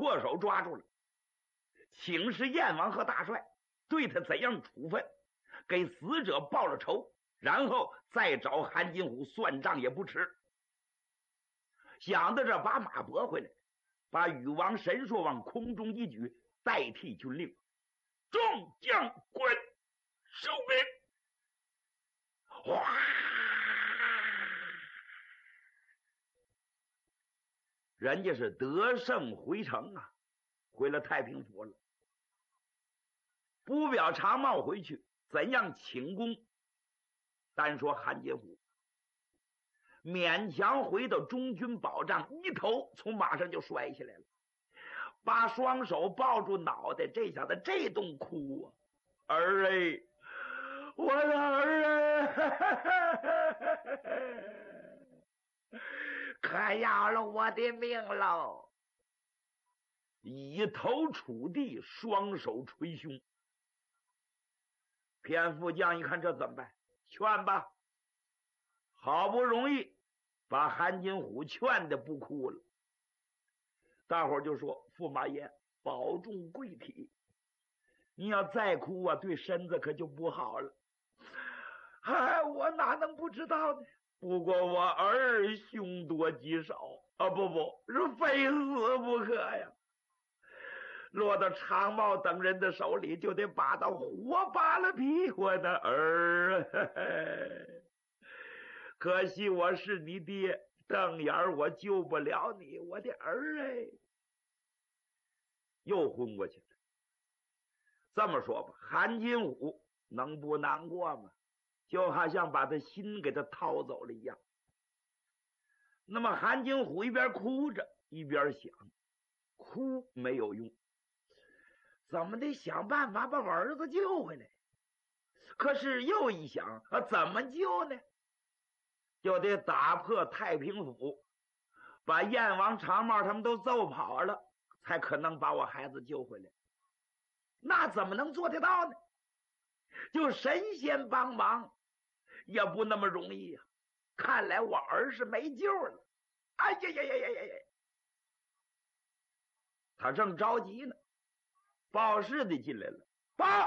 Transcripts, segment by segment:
脱手抓住了，请示燕王和大帅对他怎样处分，给死者报了仇，然后再找韩金虎算账也不迟。想到这，把马拨回来，把禹王神说往空中一举，代替军令：众将官收兵！哗！人家是得胜回城啊，回了太平府了。不表长帽回去，怎样请功？单说韩金虎勉强回到中军保障，一头从马上就摔下来了，把双手抱住脑袋，这小子这顿哭啊！儿哎，我的儿哎，可要了我的命喽！以头触地，双手捶胸。偏副将一看这怎么办？劝吧。好不容易把韩金虎劝的不哭了，大伙就说：驸马爷保重贵体，你要再哭啊，对身子可就不好了。哎，我哪能不知道呢？不过我儿凶多吉少啊，不是非死不可呀。落到长茂等人的手里，就得把到活扒了皮。我的儿，可惜我是你爹，瞪眼我救不了你，我的儿哎，又昏过去了。这么说吧，韩金虎能不难过吗？就好像把他心给他掏走了一样。那么韩金虎一边哭着一边想，哭没有用，怎么得想办法把我儿子救回来。可是又一想怎么救呢？就得打破太平府，把燕王长帽他们都揍跑了，才可能把我孩子救回来。那怎么能做得到呢？就神仙帮忙也不那么容易啊！看来我儿是没救了。哎呀呀呀呀呀呀！他正着急呢，报事的进来了。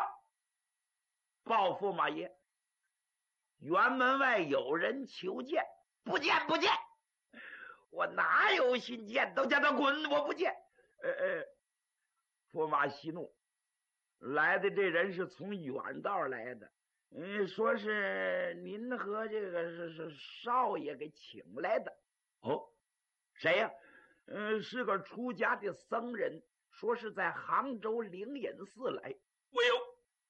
报驸马爷，辕门外有人求见。不见！我哪有心见？都叫他滚！我不见。驸马息怒，来的这人是从远道来的，说是您和这个是少爷给请来的。哦，谁呀？是个出家的僧人，说是在杭州灵隐寺来。我有。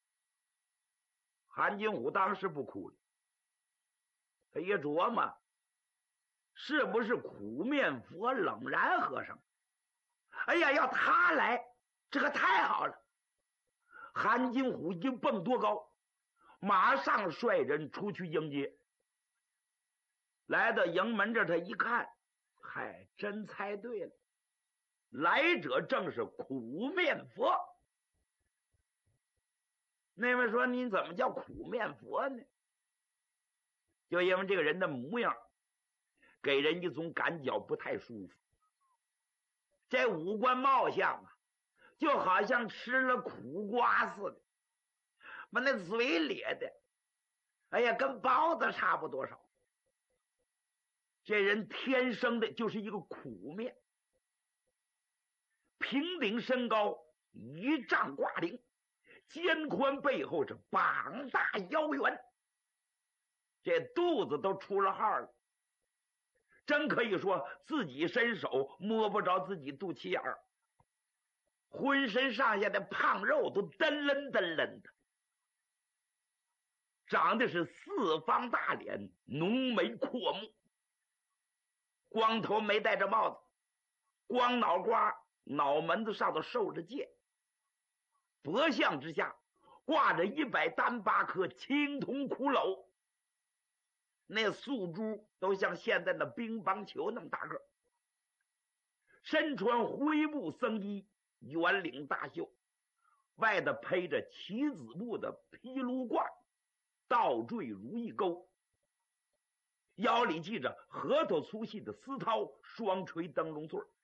韩金虎当时不哭了，他一琢磨，是不是苦面佛冷然和尚？哎呀，要他来，这可太好了！韩金虎一蹦多高，马上率人出去迎接。来到营门这，他一看，嗨，真猜对了，来者正是苦面佛。那位说：你怎么叫苦面佛呢？就因为这个人的模样给人一种感觉不太舒服，这五官貌相啊，就好像吃了苦瓜似的，把那嘴咧的，哎呀，跟包子差不多少。这人天生的就是一个苦面，平顶身高1丈挂零，肩宽背厚，是膀大腰圆，这肚子都出了号了，真可以说自己伸手摸不着自己肚脐眼儿，浑身上下的胖肉都噔楞噔楞的，长得是四方大脸，浓眉阔目，光头没戴着帽子，光脑瓜，脑门子上头受着戒，脖项之下挂着108颗青铜骷髅，那素珠都像现在的乒乓球那么大个，身穿灰布僧衣，圆领大袖，外头披着棋子布的披炉褂，倒坠如意钩，腰里系着核桃粗细的丝绦，双垂灯笼穗，